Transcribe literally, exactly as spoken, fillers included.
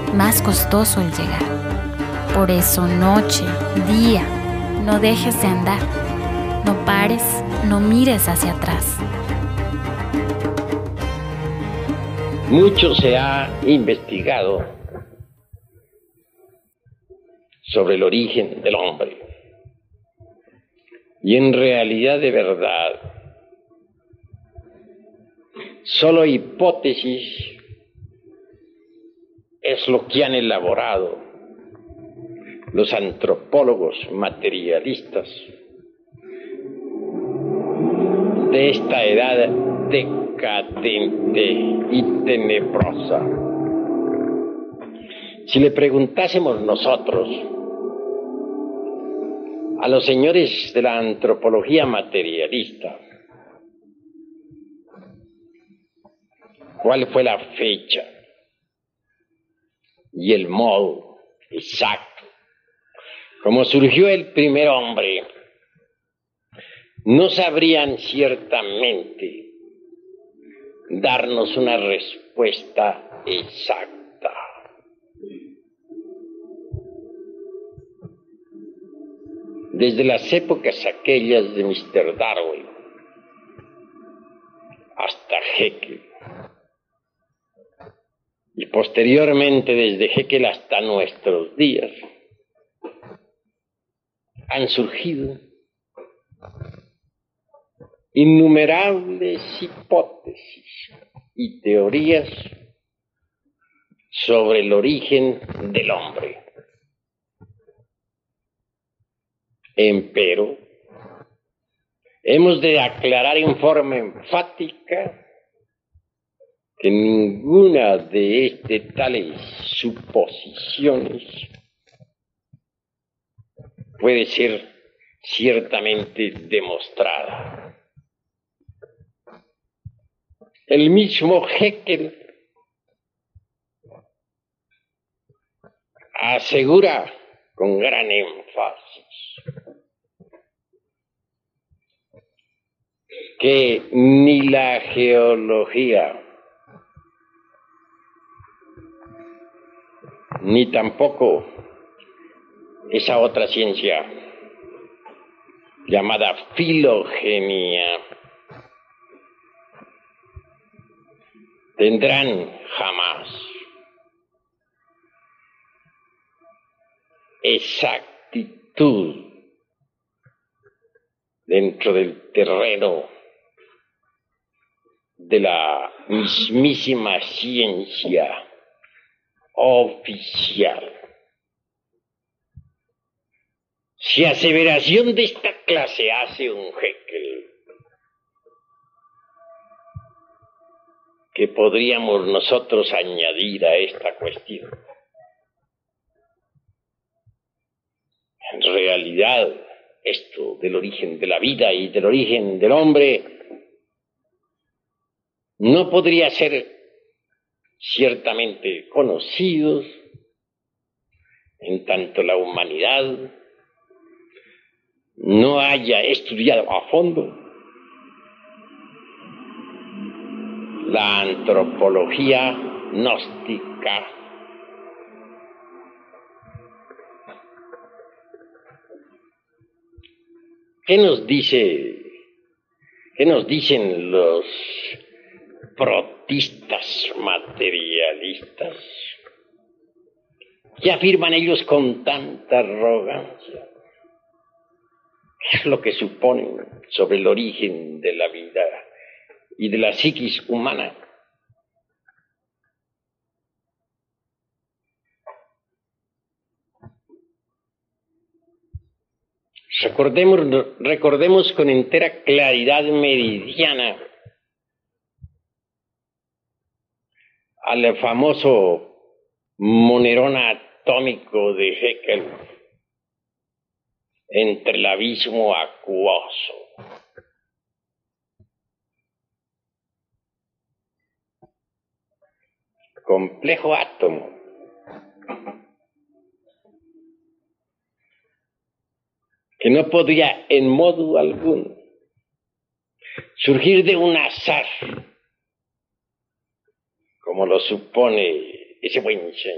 más costoso el llegar. Por eso noche, día, no dejes de andar, no pares, no mires hacia atrás. Mucho se ha investigado sobre el origen del hombre. Y en realidad, de verdad, solo hipótesis es lo que han elaborado los antropólogos materialistas de esta edad decadente y tenebrosa. Si le preguntásemos nosotros a los señores de la antropología materialista cuál fue la fecha y el modo exacto como surgió el primer hombre, no sabrían ciertamente darnos una respuesta exacta. Desde las épocas aquellas de mister Darwin hasta Haeckel, y posteriormente desde Haeckel hasta nuestros días, han surgido innumerables hipótesis y teorías sobre el origen del hombre. Empero, hemos de aclarar en forma enfática que ninguna de estas tales suposiciones puede ser ciertamente demostrada. El mismo Haeckel asegura con gran énfasis que ni la geología ni tampoco esa otra ciencia llamada filogenia tendrán jamás exactitud dentro del terreno de la mismísima ciencia oficial. Si aseveración de esta clase hace un Haeckel, ¿qué podríamos nosotros añadir a esta cuestión? En realidad, esto del origen de la vida y del origen del hombre no podría ser ciertamente conocidos en tanto la humanidad no haya estudiado a fondo la antropología gnóstica. ¿Qué nos dice, qué nos dicen los protistas materialistas? ¿Qué afirman ellos con tanta arrogancia? ¿Qué es lo que suponen sobre el origen de la vida y de la psiquis humana? Recordemos, recordemos con entera claridad meridiana al famoso monerón atómico de Haeckel entre el abismo acuoso. Complejo átomo que no podría en modo alguno surgir de un azar, como lo supone ese buen señor.